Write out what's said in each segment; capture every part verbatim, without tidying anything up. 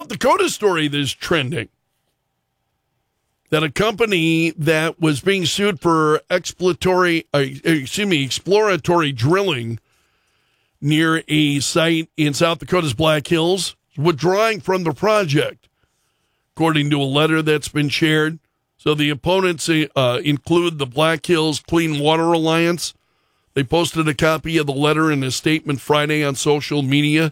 South Dakota story that is trending. That a company that was being sued for exploratory, uh, excuse me, exploratory drilling near a site in South Dakota's Black Hills is withdrawing from the project, according to a letter that's been shared. So the opponents uh, include the Black Hills Clean Water Alliance. They posted a copy of the letter in a statement Friday on social media.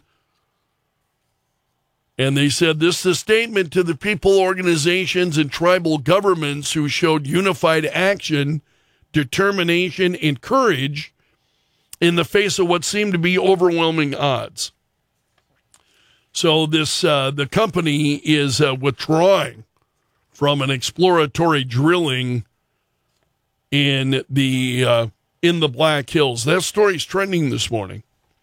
And they said, this is a statement to the people, organizations, and tribal governments who showed unified action, determination, and courage in the face of what seemed to be overwhelming odds. So this uh, the company is uh, withdrawing from an exploratory drilling in the uh, in the Black Hills. That story's trending this morning.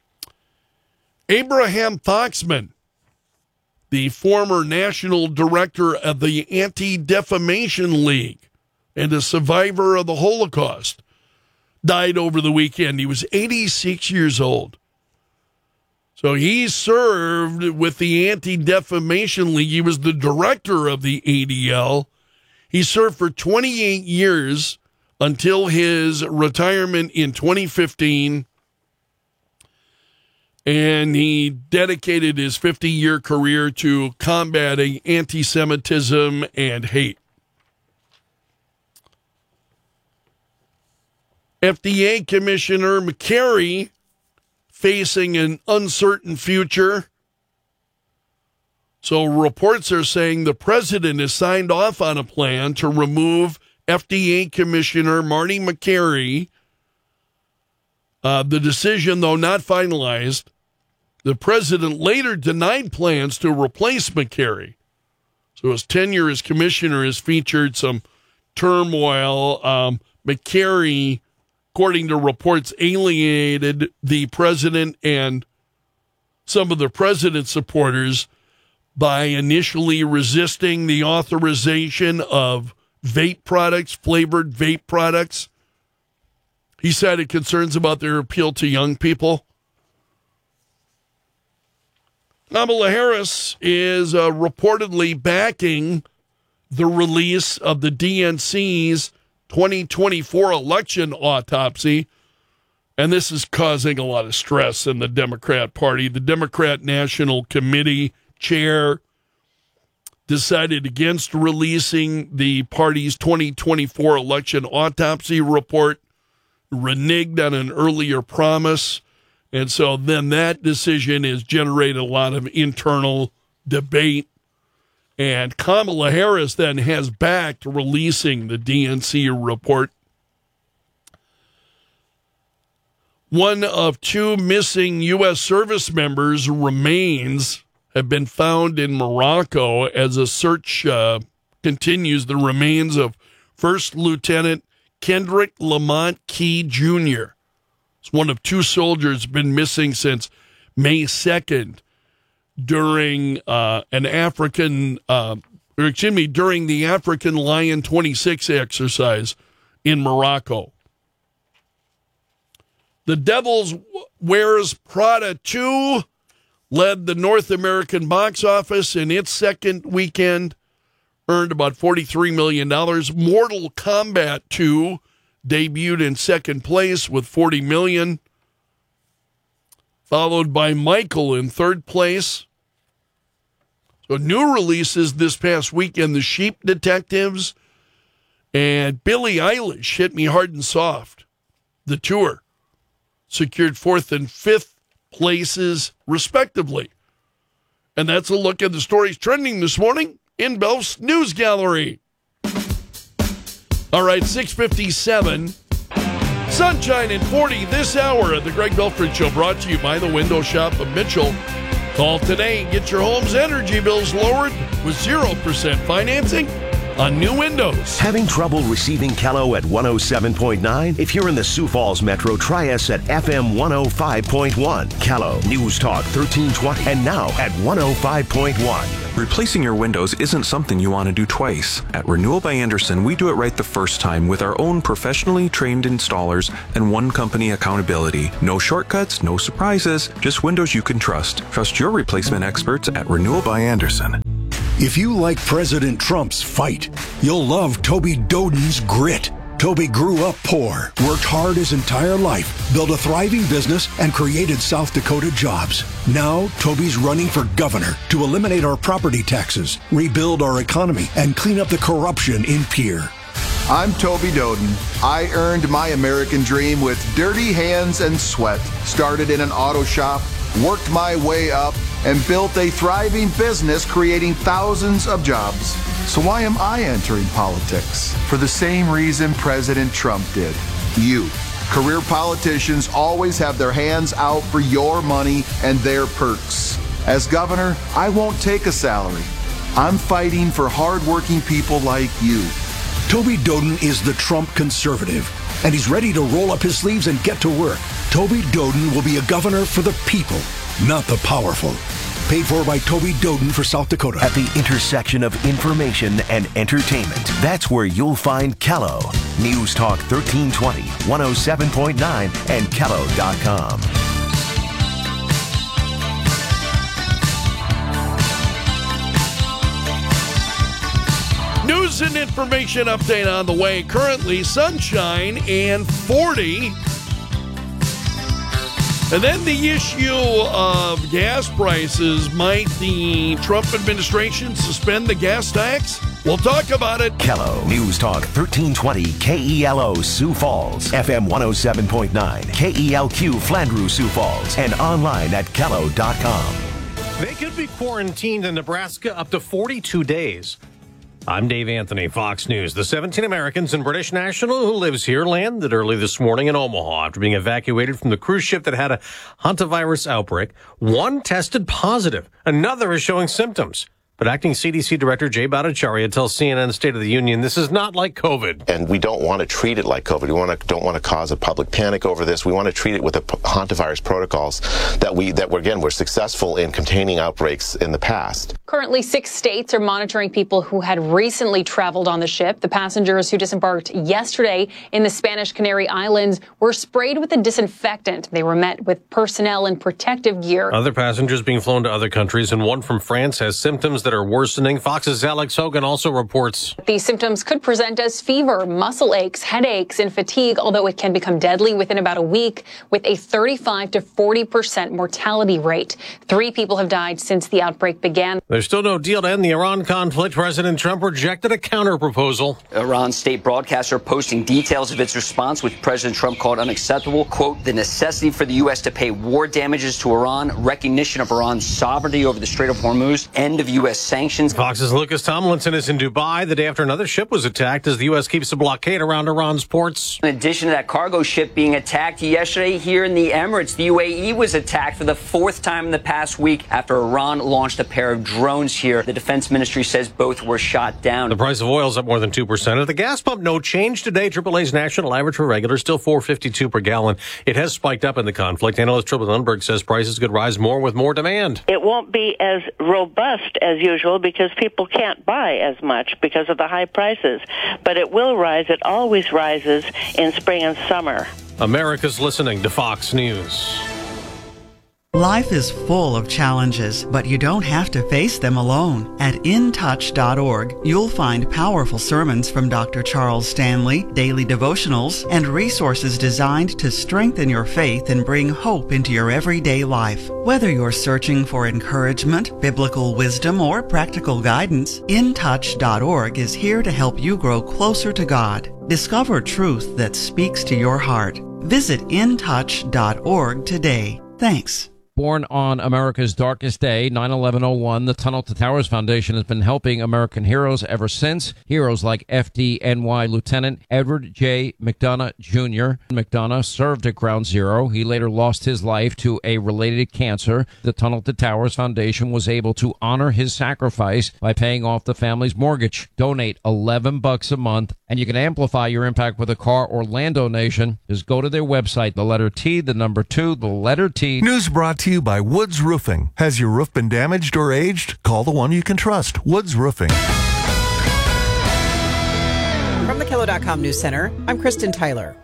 Abraham Foxman, the former national director of the Anti-Defamation League and a survivor of the Holocaust, died over the weekend. He was eighty-six years old. So he served with the Anti-Defamation League. He was the director of the A D L. He served for twenty-eight years until his retirement in twenty fifteen. And he dedicated his fifty-year career to combating anti-Semitism and hate. F D A Commissioner McCary facing an uncertain future. So reports are saying the president has signed off on a plan to remove F D A Commissioner Marty McCary. Uh, the decision, though not finalized, the president later denied plans to replace McCary. So his tenure as commissioner has featured some turmoil. Um, McCary, according to reports, alienated the president and some of the president's supporters by initially resisting the authorization of vape products, flavored vape products. He cited concerns about their appeal to young people. Kamala Harris is uh, reportedly backing the release of the D N C's twenty twenty-four election autopsy, and this is causing a lot of stress in the Democrat Party. The Democrat National Committee chair decided against releasing the party's twenty twenty-four election autopsy report, reneged on an earlier promise. And so then that decision has generated a lot of internal debate. And Kamala Harris then has backed releasing the D N C report. One of two missing U S service members' remains have been found in Morocco as a search uh, continues. The remains of First Lieutenant Kendrick Lamont Key Junior It's one of two soldiers been missing since May second during uh, an African, uh, or excuse me, during the African Lion twenty-six exercise in Morocco. The Devils Wears Prada two led the North American box office in its second weekend, earned about forty-three million dollars. Mortal Kombat two debuted in second place with forty million dollars, followed by Michael in third place. So new releases this past weekend, The Sheep Detectives and Billie Eilish, Hit Me Hard and Soft. The tour secured fourth and fifth places, respectively. And that's a look at the stories trending this morning in Belf's News Gallery. All right, six fifty-seven. Sunshine and forty this hour of the Greg Belford Show, brought to you by the Window Shop of Mitchell. Call today and get your home's energy bills lowered with zero percent financing on new windows. Having trouble receiving Kello at one oh seven point nine? If you're in the Sioux Falls Metro, try us at F M one oh five point one. Kello, News Talk thirteen twenty, and now at one oh five point one. Replacing your windows isn't something you want to do twice. At Renewal by Andersen, we do it right the first time with our own professionally trained installers and one company accountability. No shortcuts, no surprises, just windows you can trust. Trust your replacement experts at Renewal by Andersen. If you like President Trump's fight, you'll love Toby Doden's grit. Toby grew up poor, worked hard his entire life, built a thriving business, and created South Dakota jobs. Now, Toby's running for governor to eliminate our property taxes, rebuild our economy, and clean up the corruption in Pierre. I'm Toby Doden. I earned my American dream with dirty hands and sweat. Started in an auto shop, worked my way up, and built a thriving business creating thousands of jobs. So why am I entering politics? For the same reason President Trump did. You. Career politicians always have their hands out for your money and their perks. As governor, I won't take a salary. I'm fighting for hardworking people like you. Toby Doden is the Trump conservative, and he's ready to roll up his sleeves and get to work. Toby Doden will be a governor for the people, not the powerful. Paid for by Toby Doden for South Dakota. At the intersection of information and entertainment, that's where you'll find Kello. News Talk thirteen twenty, one oh seven point nine, and Kello dot com. News and information update on the way. Currently, sunshine and forty. And then the issue of gas prices. Might the Trump administration suspend the gas tax? We'll talk about it. Kello. News Talk thirteen twenty K E L O Sioux Falls, F M one oh seven point nine, K E L Q Flandreau Sioux Falls, and online at Kello dot com. They could be quarantined in Nebraska up to forty-two days. I'm Dave Anthony, Fox News. The seventeen Americans and British national who lives here landed early this morning in Omaha after being evacuated from the cruise ship that had a hantavirus outbreak. One tested positive. Another is showing symptoms. But acting C D C Director Jay Bhattacharya tells C N N State of the Union this is not like COVID. And we don't want to treat it like COVID. We want to, don't want to cause a public panic over this. We want to treat it with the hantavirus protocols that we that we're, again, we're successful in containing outbreaks in the past. Currently, six states are monitoring people who had recently traveled on the ship. The passengers who disembarked yesterday in the Spanish Canary Islands were sprayed with a disinfectant. They were met with personnel in protective gear. Other passengers being flown to other countries, and one from France has symptoms that are worsening. Fox's Alex Hogan also reports these symptoms could present as fever, muscle aches, headaches, and fatigue, although it can become deadly within about a week with a thirty-five to forty percent mortality rate. Three people have died since the outbreak began. There's still no deal to end the Iran conflict. President Trump rejected a counter-proposal. Iran's state broadcaster posting details of its response, which President Trump called unacceptable. Quote, the necessity for the U S to pay war damages to Iran, recognition of Iran's sovereignty over the Strait of Hormuz, end of U S sanctions. Fox's Lucas Tomlinson is in Dubai the day after another ship was attacked as the U S keeps a blockade around Iran's ports. In addition to that cargo ship being attacked yesterday here in the Emirates, the U A E was attacked for the fourth time in the past week after Iran launched a pair of drones here. The defense ministry says both were shot down. The price of oil is up more than two percent. At the gas pump, no change today. triple A's national average for regular still four fifty-two per gallon. It has spiked up in the conflict. Analyst Triple Lundberg says prices could rise more with more demand. It won't be as robust as usual because people can't buy as much because of the high prices. But it will rise. It always rises in spring and summer. America's listening to Fox News. Life is full of challenges, but you don't have to face them alone. At in touch dot org, you'll find powerful sermons from Doctor Charles Stanley, daily devotionals, and resources designed to strengthen your faith and bring hope into your everyday life. Whether you're searching for encouragement, biblical wisdom, or practical guidance, in touch dot org is here to help you grow closer to God. Discover truth that speaks to your heart. Visit in touch dot org today. Thanks. Born on America's darkest day, nine eleven oh one, the Tunnel to Towers Foundation has been helping American heroes ever since. Heroes like F D N Y Lieutenant Edward J. McDonough Junior McDonough served at Ground Zero. He later lost his life to a related cancer. The Tunnel to Towers Foundation was able to honor his sacrifice by paying off the family's mortgage. Donate eleven bucks a month, and you can amplify your impact with a car or land donation. Just go to their website, the letter T, the number two, the letter T. News brought to you by Woods Roofing. Has your roof been damaged or aged? Call the one you can trust, Woods Roofing. From the Kelo dot com News Center, I'm Kristen Tyler.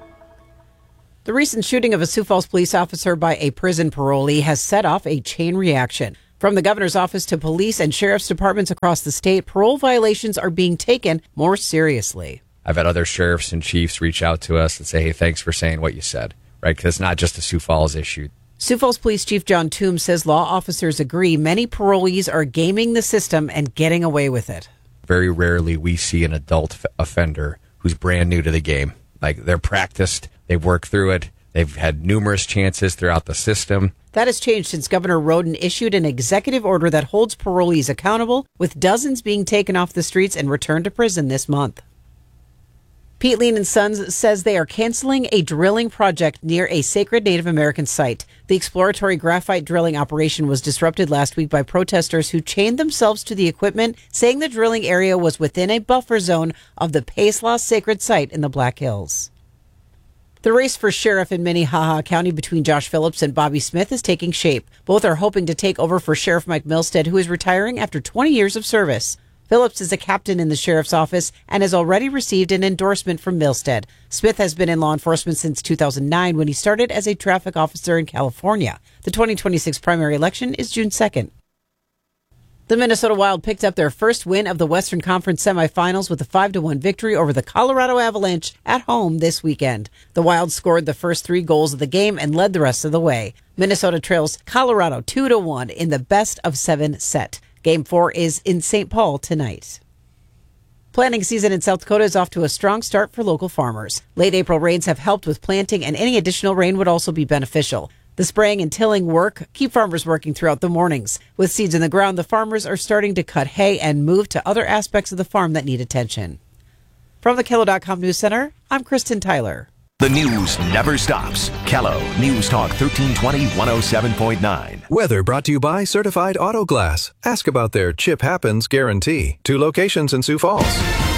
The recent shooting of a Sioux Falls police officer by a prison parolee has set off a chain reaction. From the governor's office to police and sheriff's departments across the state, parole violations are being taken more seriously. I've had other sheriffs and chiefs reach out to us and say, hey, thanks for saying what you said, right? Because it's not just a Sioux Falls issue. Sioux Falls Police Chief John Toombs says law officers agree many parolees are gaming the system and getting away with it. Very rarely we see an adult f- offender who's brand new to the game. Like, they're practiced, they've worked through it, they've had numerous chances throughout the system. That has changed since Governor Roden issued an executive order that holds parolees accountable, with dozens being taken off the streets and returned to prison this month. Pete Lean and Sons says they are canceling a drilling project near a sacred Native American site. The exploratory graphite drilling operation was disrupted last week by protesters who chained themselves to the equipment, saying the drilling area was within a buffer zone of the Pace-Law sacred site in the Black Hills. The race for sheriff in Minnehaha County between Josh Phillips and Bobby Smith is taking shape. Both are hoping to take over for Sheriff Mike Milstead, who is retiring after twenty years of service. Phillips is a captain in the sheriff's office and has already received an endorsement from Milstead. Smith has been in law enforcement since two thousand nine when he started as a traffic officer in California. The twenty twenty-six primary election is June second. The Minnesota Wild picked up their first win of the Western Conference semifinals with a five to one victory over the Colorado Avalanche at home this weekend. The Wild scored the first three goals of the game and led the rest of the way. Minnesota trails Colorado two to one in the best of seven set. Game four is in Saint Paul tonight. Planting season in South Dakota is off to a strong start for local farmers. Late April rains have helped with planting, and any additional rain would also be beneficial. The spraying and tilling work keep farmers working throughout the mornings. With seeds in the ground, the farmers are starting to cut hay and move to other aspects of the farm that need attention. From the Kelo dot com News Center, I'm Kristen Tyler. The news never stops. Kello News Talk thirteen twenty, one oh seven point nine. Weather brought to you by Certified Auto Glass. Ask about their Chip Happens guarantee. Two locations in Sioux Falls.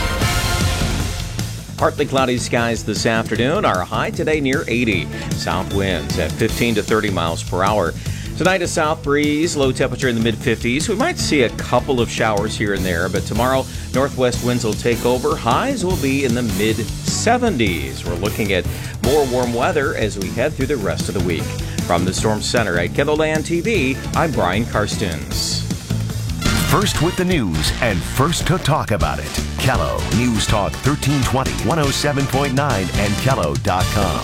Partly cloudy skies this afternoon. Our high today near eighty. South winds at fifteen to thirty miles per hour. Tonight a south breeze, low temperature in the mid fifties. We might see a couple of showers here and there, but tomorrow northwest winds will take over. Highs will be in the mid seventies. We're looking at more warm weather as we head through the rest of the week. From the Storm Center at KENDALAND T V, I'm Brian Karstens. First with the news and first to talk about it. Kello News Talk thirteen twenty, one oh seven point nine and Kello dot com.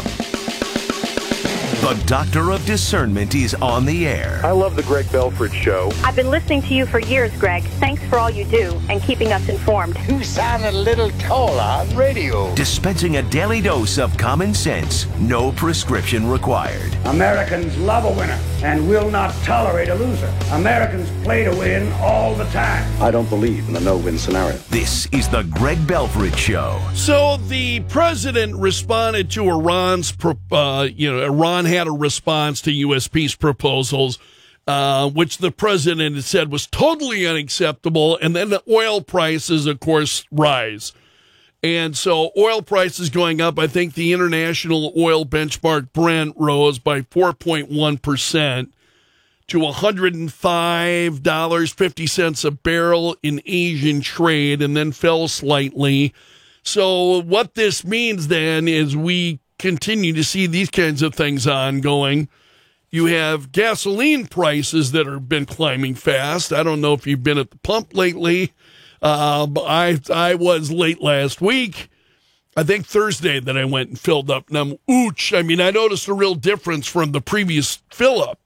The Doctor of Discernment is on the air. I love the Greg Belford Show. I've been listening to you for years, Greg. Thanks for all you do and keeping us informed. You sound a little taller on radio. Dispensing a daily dose of common sense, no prescription required. Americans love a winner and will not tolerate a loser. Americans play to win all the time. I don't believe in the no-win scenario. This is the Greg Belford Show. So the president responded to Iran's, uh, you know, Iran had a response to U S peace proposals, uh, which the president had said was totally unacceptable. And then the oil prices, of course, rise. And so oil prices going up. I think the international oil benchmark Brent rose by four point one percent to one hundred five dollars and fifty cents a barrel in Asian trade, and then fell slightly. So what this means then is we continue to see these kinds of things ongoing. You have gasoline prices that have been climbing fast. I don't know if you've been at the pump lately. Uh, but I I was late last week. I think Thursday that I went and filled up. And I'm ooch. I mean, I noticed a real difference from the previous fill up.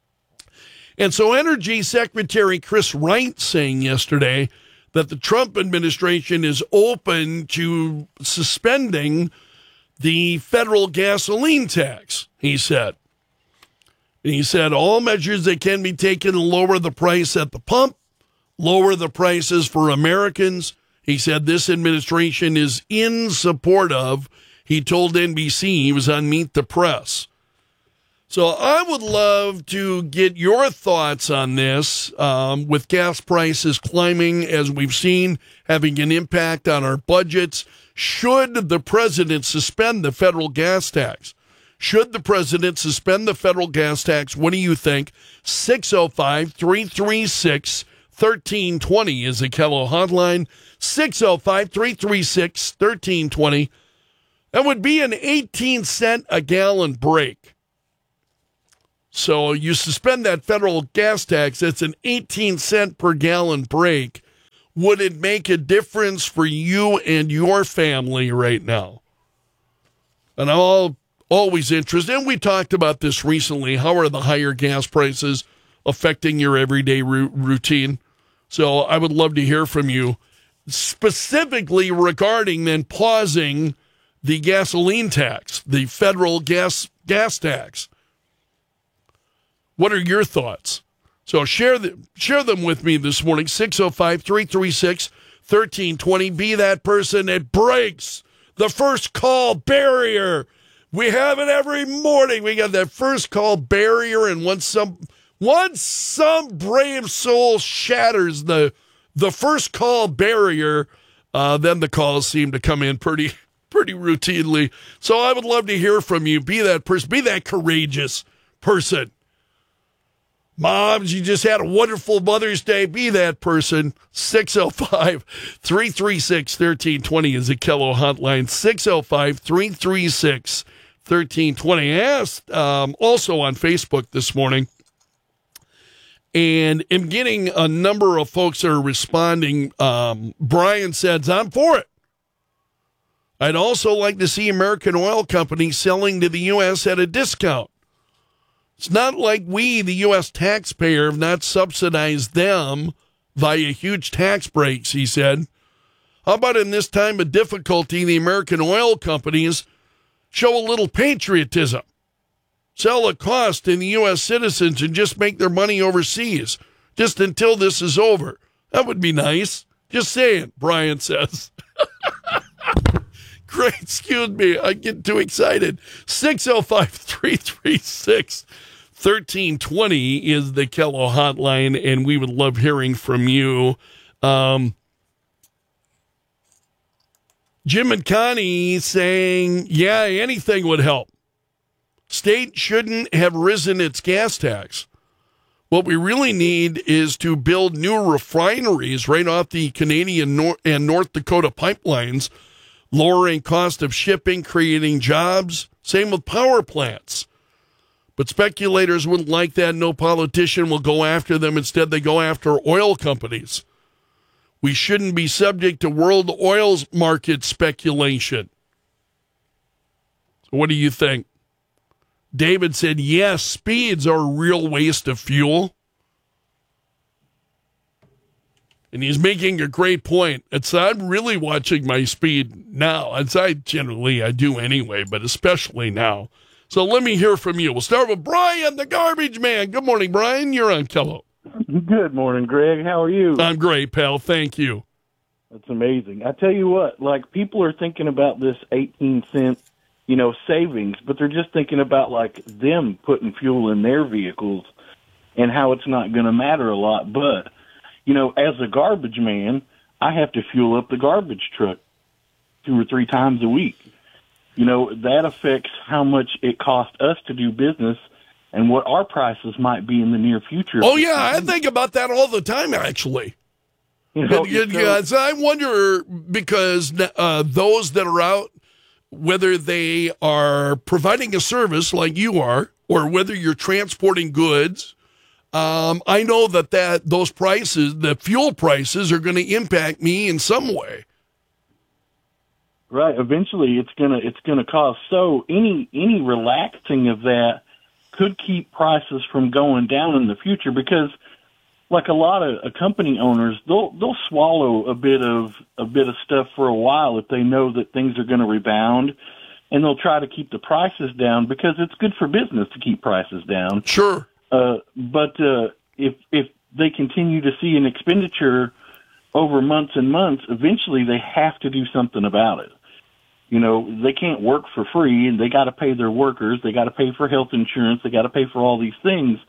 And so Energy Secretary Chris Wright saying yesterday that the Trump administration is open to suspending the federal gasoline tax, he said. And he said all measures that can be taken to lower the price at the pump, lower the prices for Americans. He said this administration is in support of. He told N B C, he was on Meet the Press. So I would love to get your thoughts on this, um, with gas prices climbing, as we've seen, having an impact on our budgets. Should the president suspend the federal gas tax? Should the president suspend the federal gas tax? What do you think? six oh five, three three six, one three two zero is the Kello hotline. six oh five, three three six, one three two zero. That would be an eighteen cent a gallon break. So you suspend that federal gas tax, that's an eighteen cent per gallon break. Would it make a difference for you and your family right now? And I'm all, always interested, and we talked about this recently. How are the higher gas prices affecting your everyday ru- routine? So I would love to hear from you, specifically regarding then pausing the gasoline tax, the federal gas gas tax. What are your thoughts? So share the, share them with me this morning, six oh five, three three six, one three two zero. Be that person that breaks the first call barrier. We have it every morning. We got that first call barrier, and once some once some brave soul shatters the the first call barrier, uh, then the calls seem to come in pretty pretty routinely. So I would love to hear from you. Be that person. Be that courageous person. Moms, you just had a wonderful Mother's Day. Be that person. six oh five, three three six, one three two zero is the Kello hotline. six oh five, three three six, one three two zero. I asked um, also on Facebook this morning, and am getting a number of folks that are responding. Um, Brian says, I'm for it. I'd also like to see American Oil Company selling to the U S at a discount. It's not like we, the U S taxpayer, have not subsidized them via huge tax breaks, he said. How about in this time of difficulty, the American oil companies show a little patriotism, sell at cost to the U S citizens, and just make their money overseas, just until this is over. That would be nice. Just saying, Brian says. Great, excuse me, I get too excited. six oh five, three three six, one three two zero is the Kello hotline, and we would love hearing from you. Um, Jim and Connie saying, yeah, anything would help. State shouldn't have risen its gas tax. What we really need is to build new refineries right off the Canadian Nor- and North Dakota pipelines, lowering cost of shipping, creating jobs. Same with power plants. But speculators wouldn't like that. No politician will go after them. Instead, they go after oil companies. We shouldn't be subject to world oil market speculation. So what do you think? David said, yes, speeds are a real waste of fuel. And he's making a great point. It's, I'm really watching my speed now. As I generally, I do anyway, but especially now. So let me hear from you. We'll start with Brian, the garbage man. Good morning, Brian. You're on Kello. Good morning, Greg. How are you? I'm great, pal. Thank you. That's amazing. I tell you what, like, people are thinking about this eighteen cent, you know, savings, but they're just thinking about, like, them putting fuel in their vehicles and how it's not going to matter a lot. But, you know, as a garbage man, I have to fuel up the garbage truck two or three times a week. You know, that affects how much it costs us to do business and what our prices might be in the near future. Oh, yeah, I think about that all the time, actually. You know, and, and, yeah, so I wonder, because uh, those that are out, whether they are providing a service like you are, or whether you're transporting goods, um, I know that, that those prices, the fuel prices, are going to impact me in some way. Right. Eventually, it's gonna it's gonna cost. So any any relaxing of that could keep prices from going down in the future, because, like a lot of uh, company owners, they'll they'll swallow a bit of a bit of stuff for a while if they know that things are going to rebound. and they'll try to keep the prices down because it's good for business to keep prices down. Sure. Uh, but uh, if if they continue to see an expenditure over months and months, eventually they have to do something about it. You know, they can't work for free, and they got to pay their workers. They got to pay for health insurance. They got to pay for all these things.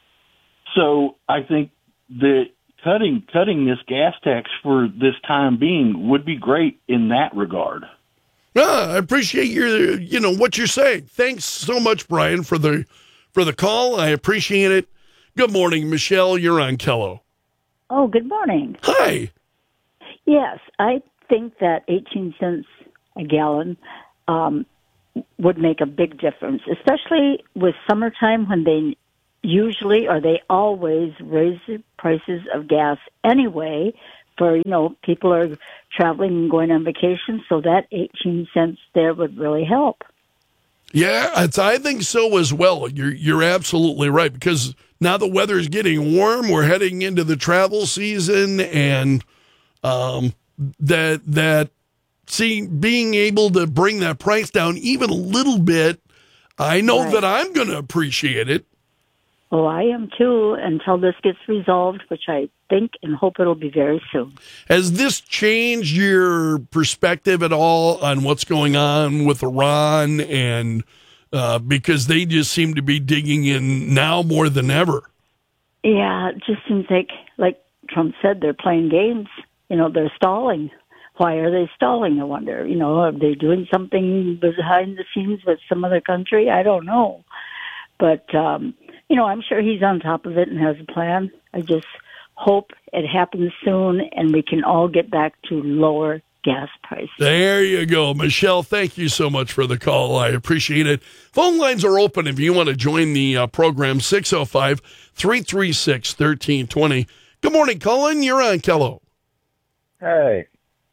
So I think that cutting cutting this gas tax for this time being would be great in that regard. Ah, I appreciate your, you know, what you're saying. Thanks so much, Brian, for the for the call. I appreciate it. Good morning, Michelle. You're on Kello. Oh, good morning. Hi. Yes, I think that eighteen cents a gallon um, would make a big difference, especially with summertime when they usually or they always raise the prices of gas anyway. For, you know, people are traveling and going on vacation, so that eighteen cents there would really help. Yeah, it's, I think so as well. You're you're absolutely right, because now the weather is getting warm. We're heading into the travel season, and um, that that see being able to bring that price down even a little bit, I know Right. that I'm going to appreciate it. Oh, I am too, until this gets resolved, which I think and hope it'll be very soon. Has this changed your perspective at all on what's going on with Iran? And uh, because they just seem to be digging in now more than ever. Yeah, it just seems like, like Trump said, they're playing games. You know, they're stalling. Why are they stalling, I wonder? You know, are they doing something behind the scenes with some other country? I don't know. But, um, you know, I'm sure he's on top of it and has a plan. I just hope it happens soon and we can all get back to lower gas prices. There you go. Michelle, thank you so much for the call. I appreciate it. Phone lines are open if you want to join the uh, program, six oh five, three three six, one three two oh. Good morning, Colin. You're on Kello. Hey.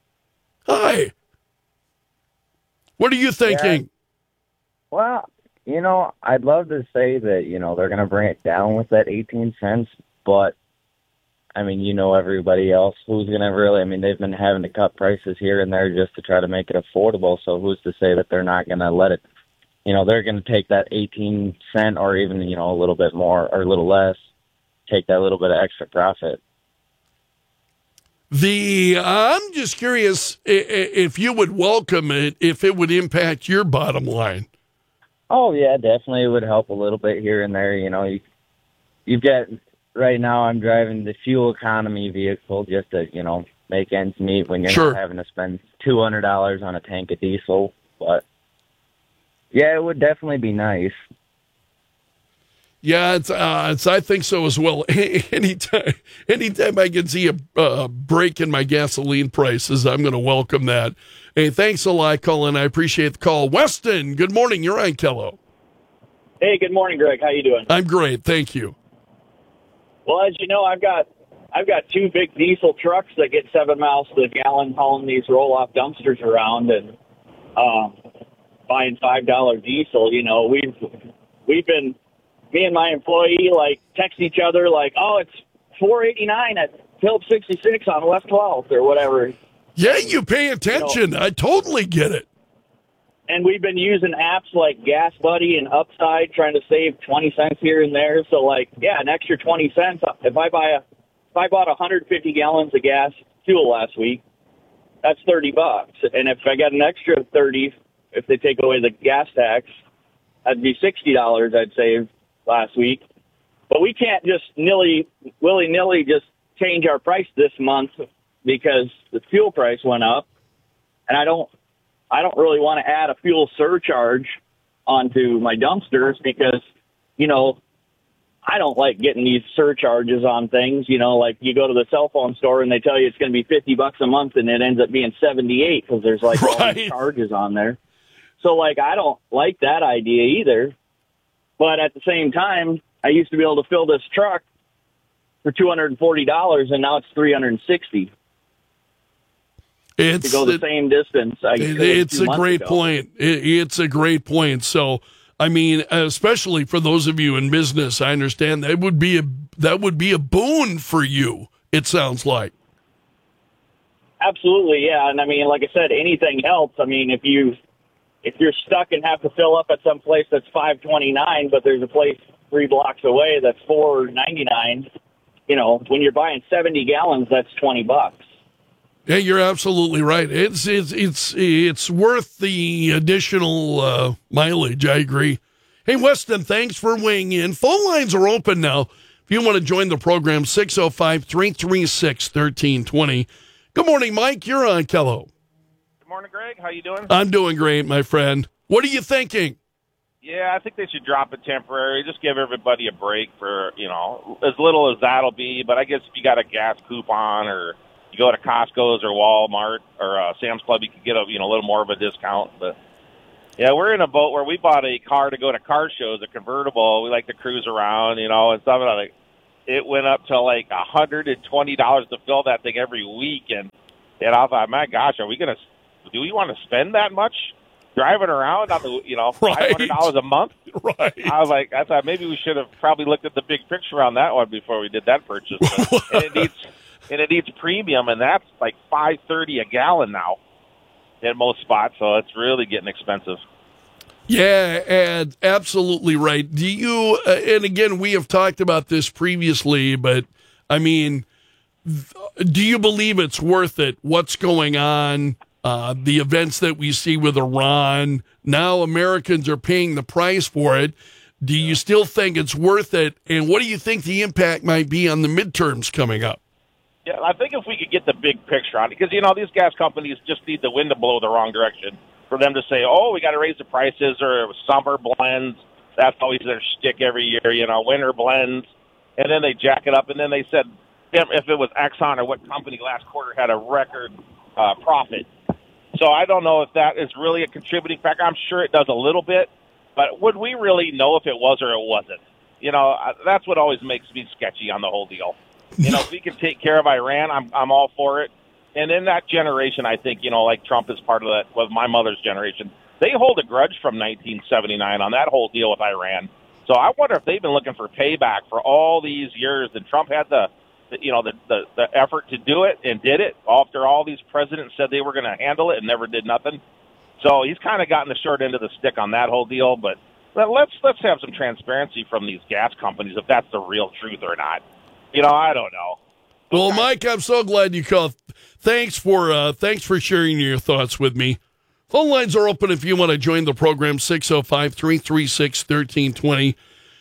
Hi. What are you thinking? Yeah. Well, you know, I'd love to say that, you know, they're going to bring it down with that eighteen cents, but, I mean, you know everybody else who's going to really, I mean, they've been having to cut prices here and there just to try to make it affordable, so who's to say that they're not going to let it, you know, they're going to take that eighteen cent or even, you know, a little bit more or a little less, take that little bit of extra profit. The I'm just curious if you would welcome it, if it would impact your bottom line. Oh, yeah, definitely. It would help a little bit here and there. You know, you, you've got, right now I'm driving the fuel economy vehicle just to, you know, make ends meet when you're Sure. not having to spend two hundred dollars on a tank of diesel. But, yeah, it would definitely be nice. Yeah, it's, uh, it's, I think so as well. anytime, anytime I can see a uh, break in my gasoline prices, I'm going to welcome that. Hey, thanks a lot, Colin. I appreciate the call. Weston, good morning. You're on Kello. Hey, good morning, Greg. How you doing? I'm great. Thank you. Well, as you know, I've got I've got two big diesel trucks that get seven miles to the gallon hauling these roll-off dumpsters around and um, buying five dollar diesel. You know, we've we've been me and my employee like text each other like, oh, it's four eighty-nine at Phillips sixty-six on West twelfth or whatever. Yeah, you pay attention. You know, I totally get it. And we've been using apps like Gas Buddy and Upside, trying to save twenty cents here and there. So, like, yeah, an extra twenty cents. If I buy a, if I bought one hundred fifty gallons of gas fuel last week, that's thirty bucks. And if I got an extra thirty, if they take away the gas tax, that'd be sixty dollars I'd save last week. But we can't just nilly, willy-nilly just change our price this month because the fuel price went up. And I don't, I don't really want to add a fuel surcharge onto my dumpsters because, you know, I don't like getting these surcharges on things. You know, like you go to the cell phone store and they tell you it's going to be fifty bucks a month and it ends up being seventy-eight because there's like right. all these charges on there. So like, I don't like that idea either. But at the same time, I used to be able to fill this truck for two hundred forty dollars and now it's three hundred sixty dollars. It's to go the it, same distance. I it, it's a great ago. point. It, it's a great point. So, I mean, especially for those of you in business, I understand that would be a that would be a boon for you. It sounds like. Absolutely, yeah. And I mean, like I said, anything helps. I mean, if you if you're stuck and have to fill up at some place that's five twenty-nine, but there's a place three blocks away that's four ninety-nine, you know, when you're buying seventy gallons, that's twenty bucks. Yeah, you're absolutely right. It's it's it's it's worth the additional uh, mileage. I agree. Hey, Weston, thanks for weighing in. Phone lines are open now. If you want to join the program, six oh five, three three six, one three two oh. Good morning, Mike. You're on Kello. Good morning, Greg. How you doing? I'm doing great, my friend. What are you thinking? Yeah, I think they should drop it temporary. Just give everybody a break for, you know, as little as that'll be. But I guess if you got a gas coupon or you go to Costco's or Walmart or uh, Sam's Club, you can get a, you know, a little more of a discount. But, yeah, we're in a boat where we bought a car to go to car shows, a convertible. We like to cruise around, you know, and stuff like it went up to like one hundred twenty dollars to fill that thing every week. And, and I thought, my gosh, are we going to, do we want to spend that much driving around on the, you know, five hundred dollars a month? Right. I was like, I thought maybe we should have probably looked at the big picture on that one before we did that purchase. and it needs, and it needs premium, and that's like five thirty a gallon now in most spots. So it's really getting expensive. Yeah, and absolutely right. Do you, uh, and again, we have talked about this previously, but I mean, do you believe it's worth it? What's going on? Uh, the events that we see with Iran. Now Americans are paying the price for it. Do you still think it's worth it? And what do you think the impact might be on the midterms coming up? Yeah, I think if we could get the big picture on it, because, you know, these gas companies just need the wind to blow the wrong direction for them to say, oh, we got to raise the prices, or summer blends. That's always their shtick every year, you know, winter blends. And then they jack it up. And then they said, if it was Exxon or what company last quarter had a record uh, profit. So I don't know if that is really a contributing factor. I'm sure it does a little bit, but would we really know if it was or it wasn't? You know, that's what always makes me sketchy on the whole deal. You know, if we can take care of Iran, I'm I'm all for it. And in that generation, I think, you know, like Trump is part of that, with my mother's generation, they hold a grudge from nineteen seventy-nine on that whole deal with Iran. So I wonder if they've been looking for payback for all these years, and Trump had the, the you know, the, the, the effort to do it and did it after all these presidents said they were going to handle it and never did nothing. So he's kind of gotten the short end of the stick on that whole deal. But let's let's have some transparency from these gas companies if that's the real truth or not. You know, I don't know. Well, Mike, I'm so glad you called. Thanks for uh, thanks for sharing your thoughts with me. Phone lines are open if you want to join the program, six oh five, three three six, one three two oh.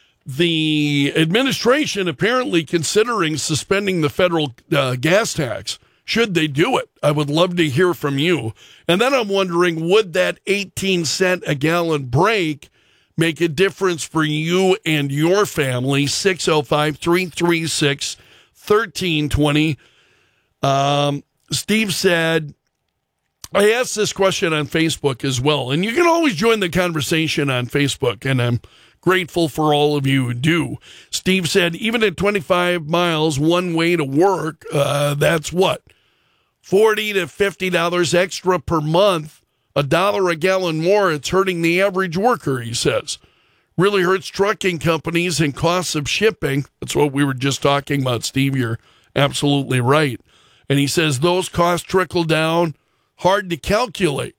The administration apparently considering suspending the federal uh, gas tax. Should they do it? I would love to hear from you. And then I'm wondering, would that eighteen cent a gallon break make a difference for you and your family? six oh five, three three six, one three two oh. Um, Steve said, I asked this question on Facebook as well, and you can always join the conversation on Facebook, and I'm grateful for all of you who do. Steve said, even at twenty-five miles one way to work, uh, that's what? forty to fifty dollars extra per month, a dollar a gallon more. It's hurting the average worker, he says. Really hurts trucking companies and costs of shipping. That's what we were just talking about, Steve. You're absolutely right. And he says those costs trickle down, hard to calculate.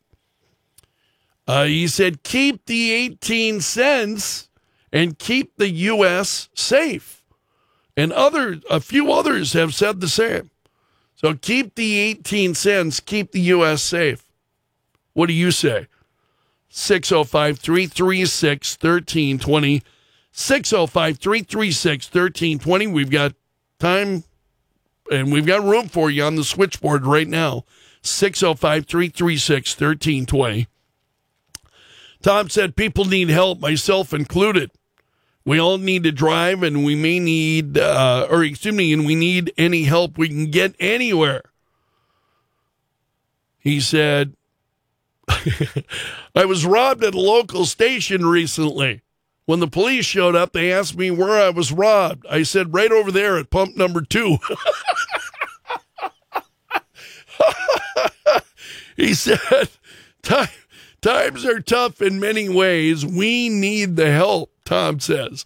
Uh, he said, keep the eighteen cents and keep the U S safe. And other, a few others have said the same. So keep the eighteen cents, keep the U S safe. What do you say? six oh five, three three six, one three two oh. six oh five, three three six, one three two oh. We've got time and we've got room for you on the switchboard right now. six oh five, three three six, one three two oh. Tom said people need help, myself included. We all need to drive, and we may need, uh, or excuse me, and we need any help we can get anywhere. He said, I was robbed at a local station recently. When the police showed up, they asked me where I was robbed. I said, right over there at pump number two. He said, times are tough in many ways. We need the help, Tom says.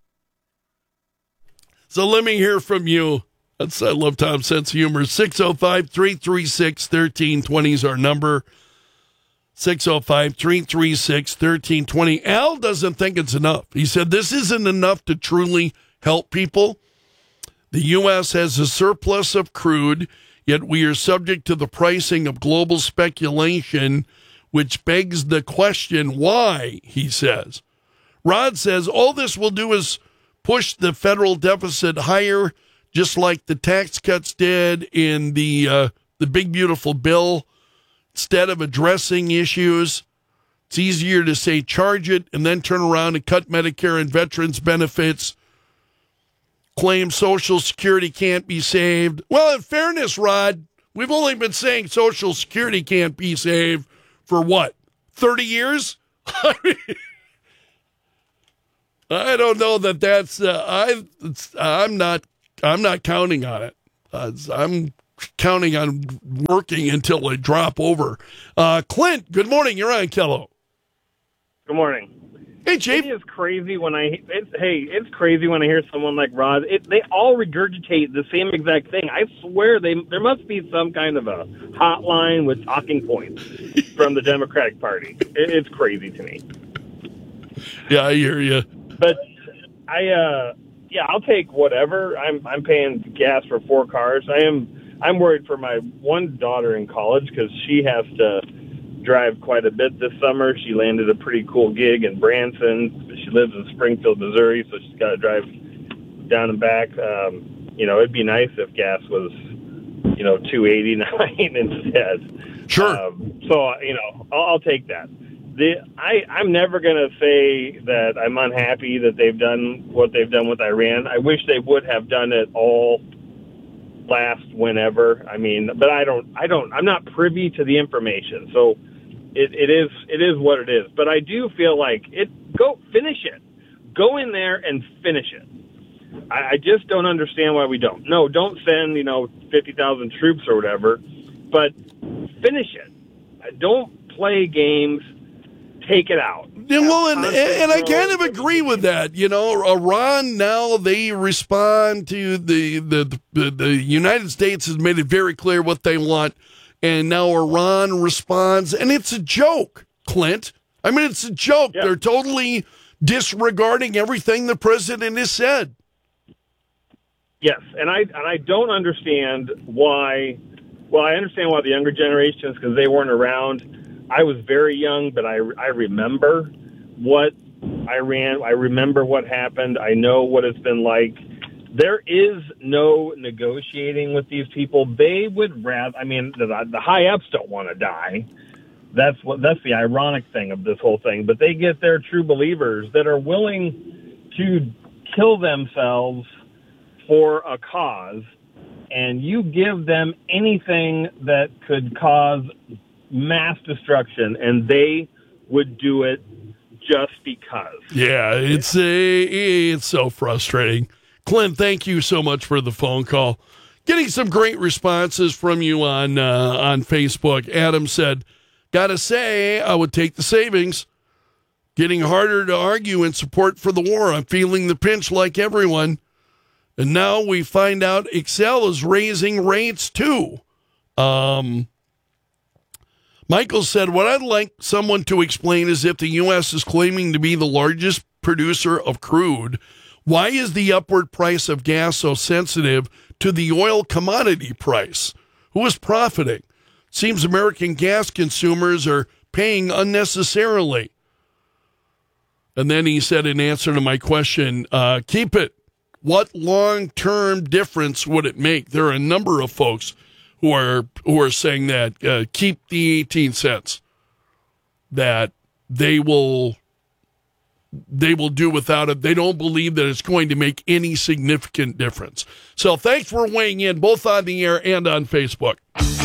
So let me hear from you. That's, I love Tom's sense of humor. six oh five, three three six, one three two oh is our number. six oh five, three three six, one three two zero. Al doesn't think it's enough. He said this isn't enough to truly help people. The U S has a surplus of crude, yet we are subject to the pricing of global speculation, which begs the question, why, he says. Rod says all this will do is push the federal deficit higher, just like the tax cuts did in the uh, the big, beautiful bill. Instead of addressing issues, it's easier to say charge it and then turn around and cut Medicare and veterans benefits, claim Social Security can't be saved. Well, in fairness, Rod, we've only been saying Social Security can't be saved for what, thirty years? I mean, I don't know that that's uh, I. I'm not. I'm not counting on it. Uh, I'm counting on working until I drop over. Uh, Clint, good morning. You're on Kello. Good morning. Hey, Chief. It is crazy when I. It's, hey, it's crazy when I hear someone like Rod. It, they all regurgitate the same exact thing. I swear they there must be some kind of a hotline with talking points from the Democratic Party. It, it's crazy to me. Yeah, I hear you. But I, uh, yeah, I'll take whatever. I'm I'm paying gas for four cars. I am I'm worried for my one daughter in college because she has to drive quite a bit this summer. She landed a pretty cool gig in Branson. She lives in Springfield, Missouri, so she's got to drive down and back. Um, you know, it'd be nice if gas was, you know, two eighty-nine instead. Sure. Um, so you know, I'll, I'll take that. The, I, I'm never going to say that I'm unhappy that they've done what they've done with Iran. I wish they would have done it all last whenever. I mean, but I don't, I don't, I'm not privy to the information. So it, it is, it is what it is. But I do feel like it, go finish it. Go in there and finish it. I, I just don't understand why we don't. No, don't send, you know, fifty thousand troops or whatever, but finish it. Don't play games. Take it out. Yeah, well, and, and I kind of agree with that. You know, Iran now, they respond to the, the, the, the United States has made it very clear what they want, and now Iran responds, and it's a joke, Clint. I mean, it's a joke. Yeah. They're totally disregarding everything the president has said. Yes, and I and I don't understand why. Well, I understand why the younger generations, because they weren't around. I was very young, but I, I remember what Iran, I remember what happened. I know what it's been like. There is no negotiating with these people. They would rather, I mean, the, the high-ups don't want to die. That's what, that's the ironic thing of this whole thing. But they get their true believers that are willing to kill themselves for a cause, and you give them anything that could cause mass destruction, and they would do it just because. Yeah, it's a, it's so frustrating. Clint, thank you so much for the phone call. Getting some great responses from you on uh, on Facebook. Adam said, "Gotta say, I would take the savings. Getting harder to argue in support for the war. I'm feeling the pinch like everyone. And now we find out Excel is raising rates too." Um. Michael said, what I'd like someone to explain is if the U S is claiming to be the largest producer of crude, why is the upward price of gas so sensitive to the oil commodity price? Who is profiting? Seems American gas consumers are paying unnecessarily. And then he said in answer to my question, uh, keep it. What long-term difference would it make? There are a number of folks who are who are saying that uh, keep the eighteen cents, that they will they will do without it. They don't believe that it's going to make any significant difference. So thanks for weighing in, both on the air and on Facebook.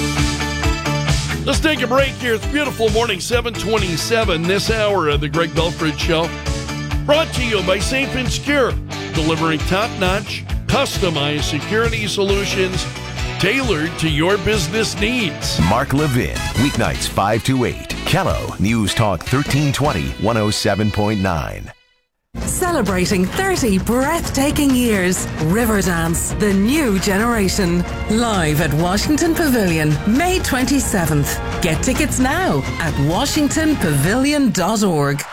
Let's take a break here. It's beautiful morning, seven twenty-seven, this hour of the Greg Belford Show. Brought to you by Safe and Secure, delivering top-notch, customized security solutions tailored to your business needs. Mark Levin, weeknights five to eight. Kello News Talk thirteen twenty, one oh seven point nine. Celebrating thirty breathtaking years. Riverdance, the new generation. Live at Washington Pavilion, May twenty-seventh. Get tickets now at washington pavilion dot org.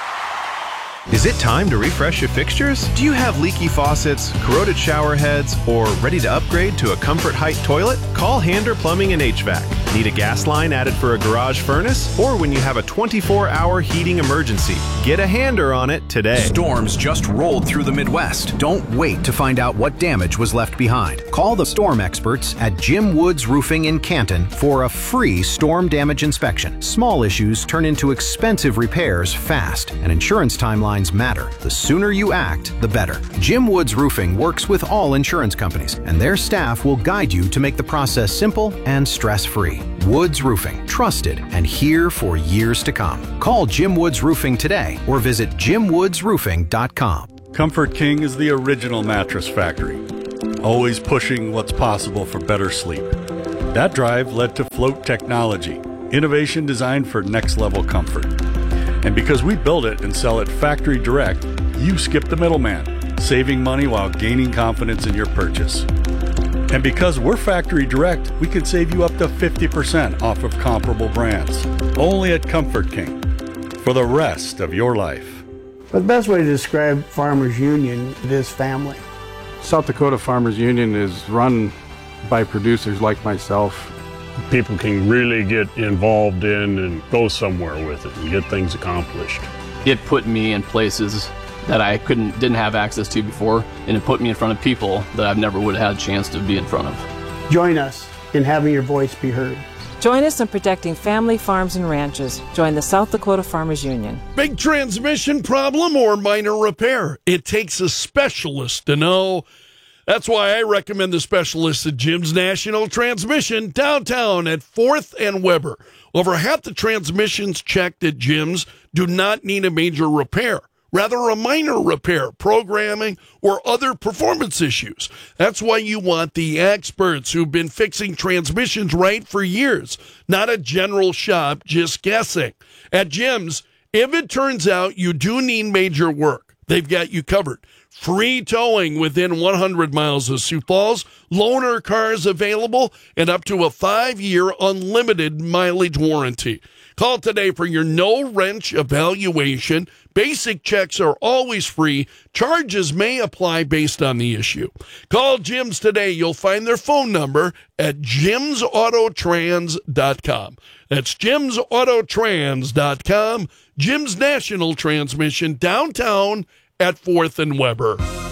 Is it time to refresh your fixtures? Do you have leaky faucets, corroded shower heads, or ready to upgrade to a Comfort Height toilet? Call Hander Plumbing and H V A C. Need a gas line added for a garage furnace? Or when you have a twenty-four hour heating emergency? Get a Hander on it today. Storms just rolled through the Midwest. Don't wait to find out what damage was left behind. Call the storm experts at Jim Woods Roofing in Canton for a free storm damage inspection. Small issues turn into expensive repairs fast, and insurance timelines matter. The sooner you act, the better. Jim Woods Roofing works with all insurance companies, and their staff will guide you to make the process simple and stress-free. Woods Roofing, trusted and here for years to come. Call Jim Woods Roofing today or visit jim woods roofing dot com. Comfort King is the original mattress factory, always pushing what's possible for better sleep. That drive led to Float Technology, innovation designed for next-level comfort. And because we build it and sell it factory direct, you skip the middleman, saving money while gaining confidence in your purchase. And because we're factory direct, we can save you up to fifty percent off of comparable brands. Only at Comfort King. For the rest of your life. But the best way to describe Farmers Union is family. South Dakota Farmers Union is run by producers like myself. People can really get involved in and go somewhere with it and get things accomplished. It put me in places that I couldn't, didn't have access to before, and it put me in front of people that I've never would have had a chance to be in front of. Join us in having your voice be heard. Join us in protecting family farms and ranches. Join the South Dakota Farmers Union. Big transmission problem or minor repair? It takes a specialist to know. That's why I recommend the specialists at Jim's National Transmission downtown at fourth and Weber. Over half the transmissions checked at Jim's do not need a major repair, rather a minor repair, programming, or other performance issues. That's why you want the experts who've been fixing transmissions right for years, not a general shop just guessing. At Jim's, if it turns out you do need major work, they've got you covered. Free towing within one hundred miles of Sioux Falls, loaner cars available, and up to a five-year unlimited mileage warranty. Call today for your no-wrench evaluation. Basic checks are always free. Charges may apply based on the issue. Call Jim's today. You'll find their phone number at jims auto trans dot com. That's jims auto trans dot com. Jim's National Transmission downtown at fourth and Weber.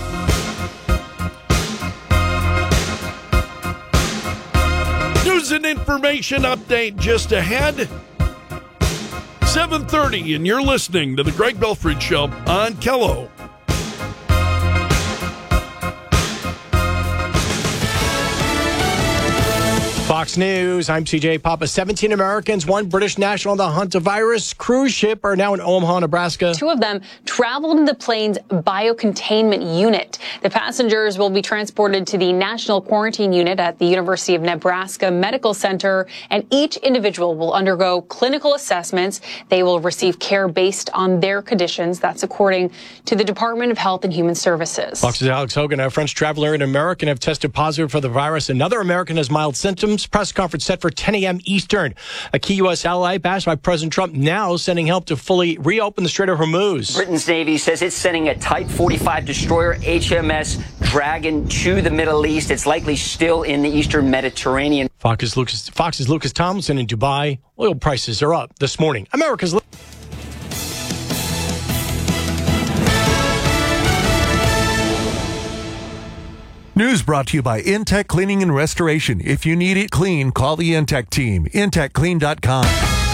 News and information update just ahead. seven thirty, and you're listening to the Greg Belford Show on Kello. Fox News, I'm C J Papa. seventeen Americans, one British national on the Huntavirus cruise ship are now in Omaha, Nebraska. Two of them traveled in the plane's biocontainment unit. The passengers will be transported to the National Quarantine Unit at the University of Nebraska Medical Center, and each individual will undergo clinical assessments. They will receive care based on their conditions. That's according to the Department of Health and Human Services. Fox's Alex Hogan, a French traveler and American, have tested positive for the virus. Another American has mild symptoms. Press conference set for ten a.m. Eastern. A key U S ally bashed by President Trump now sending help to fully reopen the Strait of Hormuz. Britain's Navy says it's sending a Type forty-five destroyer H M S Dragon to the Middle East. It's likely still in the Eastern Mediterranean. Fox's Lucas, Fox's Lucas Tomlinson in Dubai. Oil prices are up this morning. America's... News brought to you by Intech Cleaning and Restoration. If you need it clean, call the Intech team. intech clean dot com.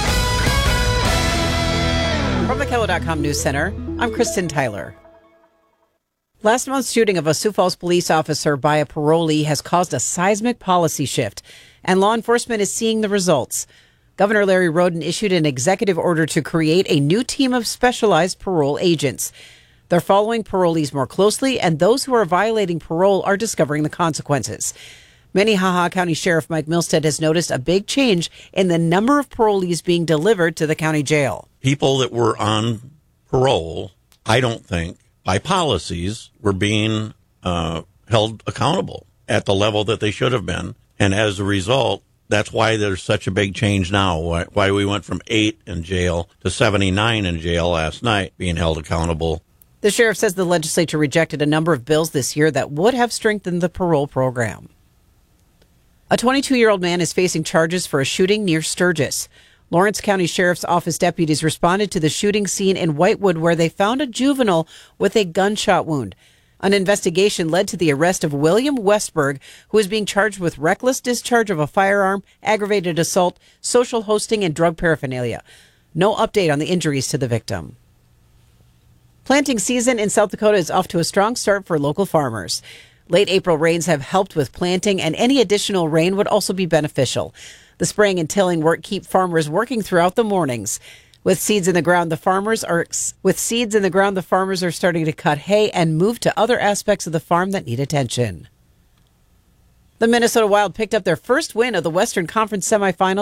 From the Kello dot com News Center, I'm Kristen Tyler. Last month's shooting of a Sioux Falls police officer by a parolee has caused a seismic policy shift, and law enforcement is seeing the results. Governor Larry Roden issued an executive order to create a new team of specialized parole agents. They're following parolees more closely, and those who are violating parole are discovering the consequences. Minnehaha County Sheriff Mike Milstead has noticed a big change in the number of parolees being delivered to the county jail. People that were on parole, I don't think, by policies, were being uh, held accountable at the level that they should have been. And as a result, that's why there's such a big change now, why, why we went from eight in jail to seventy-nine in jail last night being held accountable. The sheriff says the legislature rejected a number of bills this year that would have strengthened the parole program. A twenty-two-year-old man is facing charges for a shooting near Sturgis. Lawrence County Sheriff's Office deputies responded to the shooting scene in Whitewood, where they found a juvenile with a gunshot wound. An investigation led to the arrest of William Westberg, who is being charged with reckless discharge of a firearm, aggravated assault, social hosting, and drug paraphernalia. No update on the injuries to the victim. Planting season in South Dakota is off to a strong start for local farmers. Late April rains have helped with planting, and any additional rain would also be beneficial. The spraying and tilling work keep farmers working throughout the mornings. With seeds in the ground, the farmers are with seeds in the ground, the farmers are starting to cut hay and move to other aspects of the farm that need attention. The Minnesota Wild picked up their first win of the Western Conference semifinals